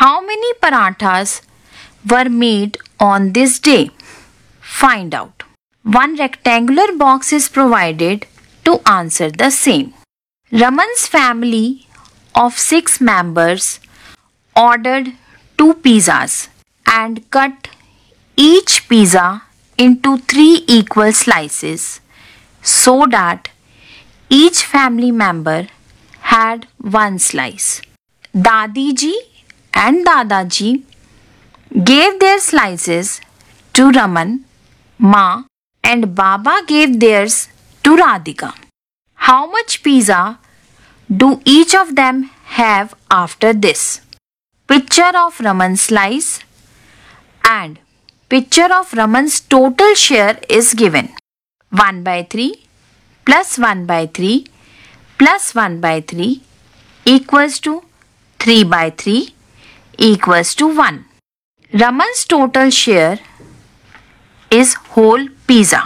How many parathas were made on this day? Find out. One rectangular box is provided to answer the same. Raman's family of 6 members ordered 2 pizzas and cut each pizza into 3 equal slices so that each family member had 1 slice. Dadi ji and Dadaji gave their slices to Raman, Ma, and Baba gave theirs to Radhika. How much pizza do each of them have after this? Picture of Raman's slice and picture of Raman's total share is given. 1 by 3 plus 1 by 3 plus 1 by 3 equals to 3 by 3 equals to 1. Raman's total share is whole pizza.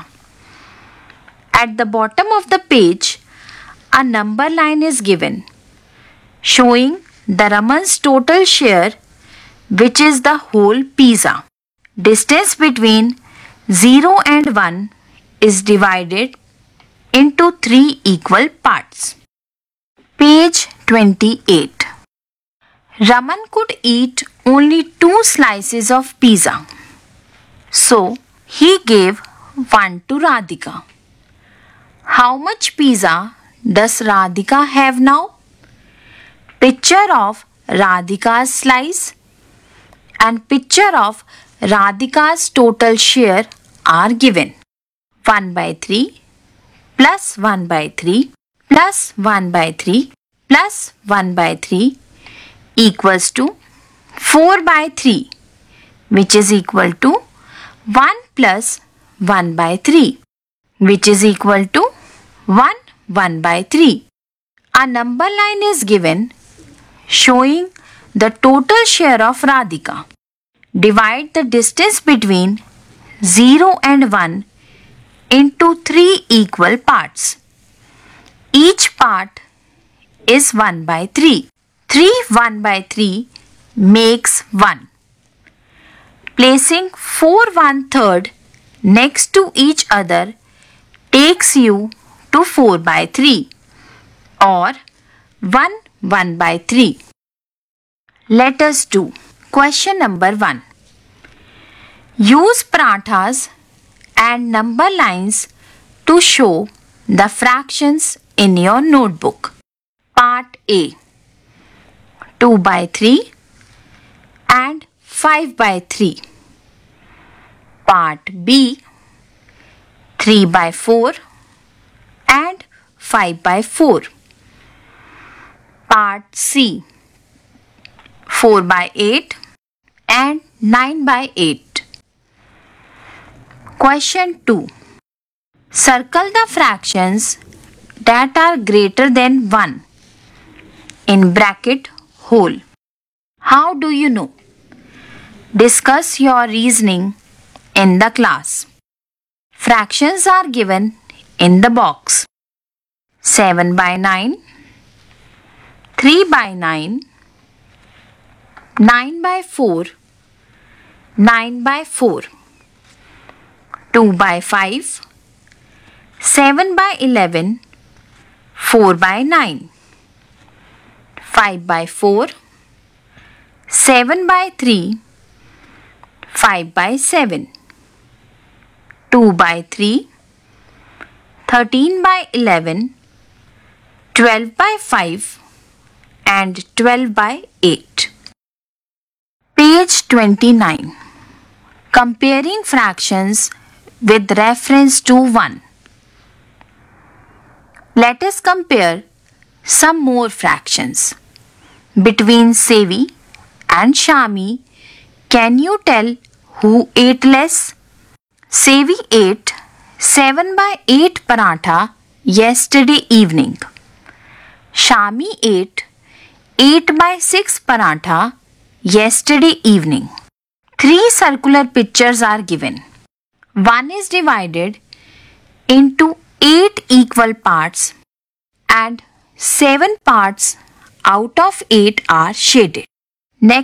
At the bottom of the page, a number line is given showing the Raman's total share, which is the whole pizza. Distance between 0 and 1 is divided into 3 equal parts. Page 28. Raman could eat only 2 slices of pizza, so he gave 1 to Radhika. How much pizza does Radhika have now? Picture of Radhika's slice and picture of Radhika's total share are given. 1 by 3 plus 1 by 3 plus 1 by 3 plus 1 by 3 equals to 4 by 3, which is equal to 1 plus 1 by 3, which is equal to 1 by 3. A number line is given showing the total share of Radhika. Divide the distance between 0 and 1 into 3 equal parts. Each part is 1 by 3. 3 1 by 3 makes 1. Placing 4 1/3 next to each other takes you to 4 by 3 or 1 by 3. Let us do question number 1. Use parathas and number lines to show the fractions in your notebook. Part A. 2 by 3 and 5 by 3. Part B. 3 by 4 and 5 by 4. Part C. 4 by 8 and 9 by 8. Question 2. Circle the fractions that are greater than 1 in bracket whole. How do you know? Discuss your reasoning in the class. Fractions are given in the box. 7 by 9, 3 by 9, 9 by 4, 9 by 4, 2 by 5, 7 by 11, 4 by 9, 5 by 4, 7 by 3, 5 by 7, 2 by 3, 13 by 11, 12 by 5 and 12 by 8. Page 29. Comparing fractions with reference to 1. Let us compare some more fractions. Between Sevi and Shami, can you tell who ate less? Sevi ate 7 by 8 paratha yesterday evening. Shami ate 8 by 6 paratha yesterday evening. 3 circular pictures are given. One is divided into 8 equal parts and 7 parts out of 8 are shaded.